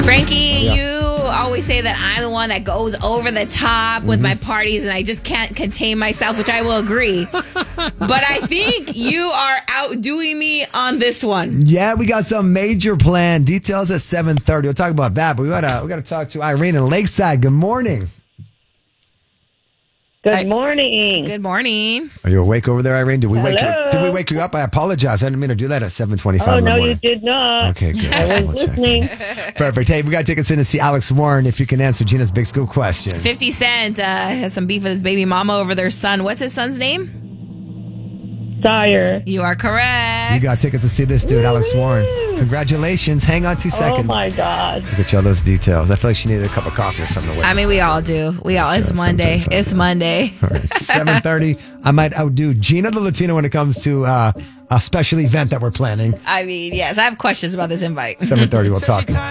Frankie, you always say that I'm the one that goes over the top with my parties and I just can't contain myself, which I will agree. But I think you are outdoing me on this one. Yeah, we got some major plan. Details at 7:30. We'll talk about that, but we gotta talk to Irene in Lakeside. Good morning. Good morning. Good morning. Are you awake over there, Irene? Did we wake you up? I apologize. I didn't mean to do that at 7:25 Oh, in the no, morning. you did not. Okay, good. I was listening. Perfect. Hey, we got to take us in to see Alex Warren if you can answer Gina's big school question. 50 Cent has some beef with his baby mama over their son. What's his son's name? Sire. You are correct. You got tickets to see this dude, Alex Warren. Congratulations. Hang on 2 seconds. Oh, my God. We'll get you all those details. I feel like she needed a cup of coffee or something. I mean, we all do. It's Monday. It's Monday. All right, 7:30. I might outdo Gina the Latina when it comes to a special event that we're planning. I mean, yes, I have questions about this invite. 7:30. We'll talk.